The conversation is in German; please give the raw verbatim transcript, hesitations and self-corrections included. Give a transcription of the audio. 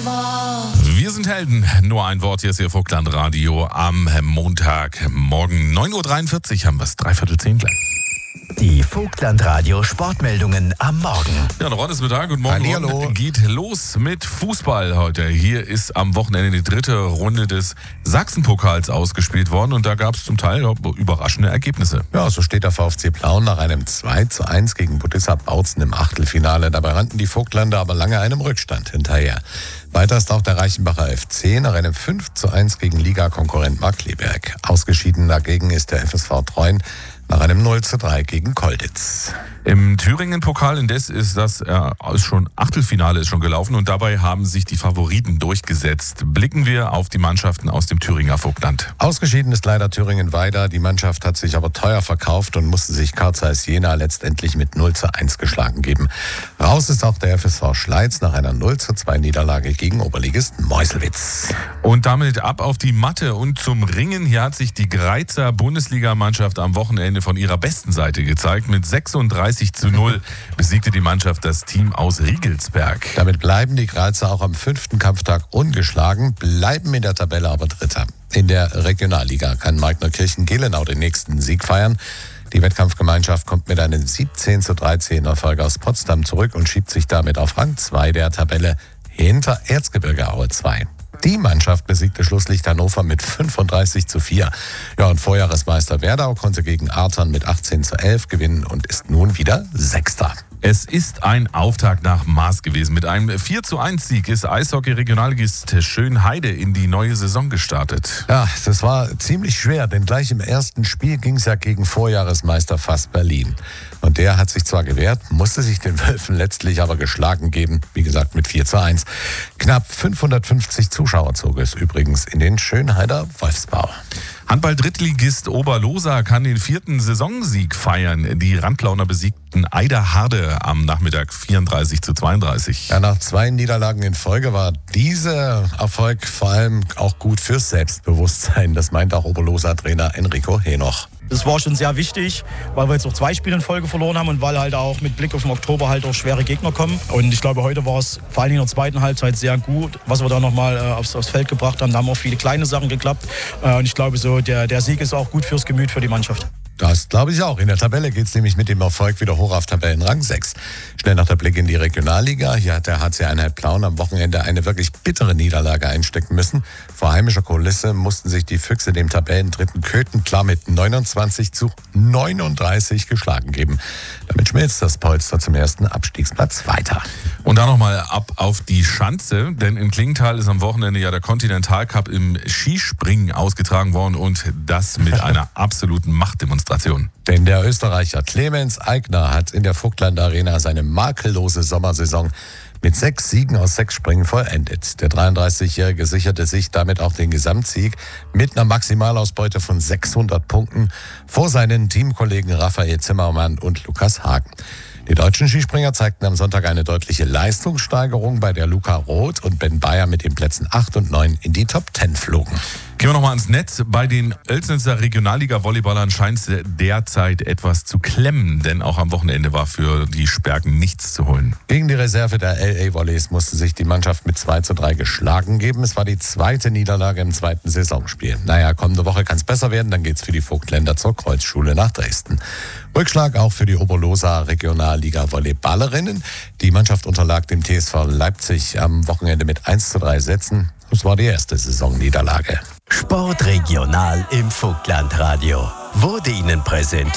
Wir sind Helden. Nur ein Wort, hier ist Ihr Vogtland Radio am Montagmorgen. neun Uhr dreiundvierzig haben wir es, dreiviertel zehn gleich. Die Vogtland Radio Sportmeldungen am Morgen. Ja, noch heute ist Mittag und morgen Hallihallo. geht los mit Fußball heute. Hier ist am Wochenende die dritte Runde des Sachsenpokals ausgespielt worden und da gab es zum Teil überraschende Ergebnisse. Ja, so steht der VfC Plauen nach einem zwei zu eins gegen Budissa Bautzen im Achtelfinale. Dabei rannten die Vogtländer aber lange einem Rückstand hinterher. Weiter ist auch der Reichenbacher F C nach einem fünf zu eins gegen Ligakonkurrent Markkleeberg. Ausgeschieden dagegen ist der F S V Treuen nach einem null zu drei gegen Kolditz. Im Thüringen-Pokal indes ist das äh, ist schon Achtelfinale ist schon gelaufen und dabei haben sich die Favoriten durchgesetzt. Blicken wir auf die Mannschaften aus dem Thüringer Vogtland. Ausgeschieden ist leider Thüringen-Weida. Die Mannschaft hat sich aber teuer verkauft und musste sich Carl Zeiss Jena letztendlich mit null zu eins geschlagen geben. Raus ist auch der F S V Schleiz nach einer null zu zwei Niederlage gegen Oberligist Meuselwitz. Und damit ab auf die Matte und zum Ringen. Hier hat sich die Greizer Bundesligamannschaft am Wochenende von ihrer besten Seite gezeigt. Mit sechsunddreißig zu null besiegte die Mannschaft das Team aus Riegelsberg. Damit bleiben die Greizer auch am fünften Kampftag ungeschlagen, bleiben in der Tabelle aber Dritter. In der Regionalliga kann Meitnerkirchen-Gelenau den nächsten Sieg feiern. Die Wettkampfgemeinschaft kommt mit einem siebzehn zu dreizehn Erfolg aus Potsdam zurück und schiebt sich damit auf Rang zwei der Tabelle hinter Erzgebirge Aue zwei. Die Mannschaft besiegte Schlusslicht Hannover mit fünfunddreißig zu vier. Ja, und Vorjahresmeister Werdau konnte gegen Artern mit achtzehn zu elf gewinnen und ist nun wieder Sechster. Es ist ein Auftakt nach Maß gewesen. Mit einem vier zu eins Sieg ist Eishockey-Regionalligist Schönheide in die neue Saison gestartet. Ja, das war ziemlich schwer, denn gleich im ersten Spiel ging es ja gegen Vorjahresmeister Fass Berlin. Und der hat sich zwar gewehrt, musste sich den Wölfen letztlich aber geschlagen geben, wie gesagt mit vier zu eins. Knapp fünfhundertfünfzig Zuschauer zog es übrigens in den Schönheider Wolfsbau. Handball-Drittligist Oberlosa kann den vierten Saisonsieg feiern. Die Randlauner besiegten Eider Harde am Nachmittag vierunddreißig zu zweiunddreißig. Ja, nach zwei Niederlagen in Folge war dieser Erfolg vor allem auch gut fürs Selbstbewusstsein. Das meint auch Oberlosa-Trainer Enrico Henoch. Das war schon sehr wichtig, weil wir jetzt auch zwei Spiele in Folge verloren haben und weil halt auch mit Blick auf den Oktober halt auch schwere Gegner kommen. Und ich glaube, heute war es vor allem in der zweiten Halbzeit sehr gut, was wir da nochmal äh, aufs, aufs Feld gebracht haben. Da haben auch viele kleine Sachen geklappt. Äh, und ich glaube, so der, der Sieg ist auch gut fürs Gemüt für die Mannschaft. Das glaube ich auch. In der Tabelle geht es nämlich mit dem Erfolg wieder hoch auf Tabellenrang sechs. Schnell nach der Blick in die Regionalliga. Hier hat der H C Einheit Plauen am Wochenende eine wirklich bittere Niederlage einstecken müssen. Vor heimischer Kulisse mussten sich die Füchse dem Tabellendritten Köthen klar mit neunundzwanzig zu neununddreißig geschlagen geben. Damit schmilzt das Polster zum ersten Abstiegsplatz weiter. Und dann nochmal ab auf die Schanze, denn in Klingenthal ist am Wochenende ja der Continental Cup im Skispringen ausgetragen worden und das mit einer absoluten Machtdemonstration. Denn der Österreicher Clemens Eigner hat in der Vogtland Arena seine makellose Sommersaison mit sechs Siegen aus sechs Springen vollendet. Der dreiunddreißigjährige sicherte sich damit auch den Gesamtsieg mit einer Maximalausbeute von sechshundert Punkten vor seinen Teamkollegen Raphael Zimmermann und Lukas Hagen. Die deutschen Skispringer zeigten am Sonntag eine deutliche Leistungssteigerung, bei der Luca Roth und Ben Bayer mit den Plätzen acht und neun in die Top zehn flogen. Gehen wir nochmal ans Netz. Bei den Oelsnitzer Regionalliga-Volleyballern scheint es derzeit etwas zu klemmen, denn auch am Wochenende war für die Sperken nichts zu holen. Gegen die Reserve der L A Volleys musste sich die Mannschaft mit zwei zu drei geschlagen geben. Es war die zweite Niederlage im zweiten Saisonspiel. Naja, kommende Woche kann es besser werden, dann geht's für die Vogtländer zur Kreuzschule nach Dresden. Rückschlag auch für die Oberlosa Regionalliga-Volleyballerinnen. Die Mannschaft unterlag dem T S V Leipzig am Wochenende mit eins zu drei Sätzen. Das war die erste Saisonniederlage. Sportregional im Vogtland Radio wurde Ihnen präsentiert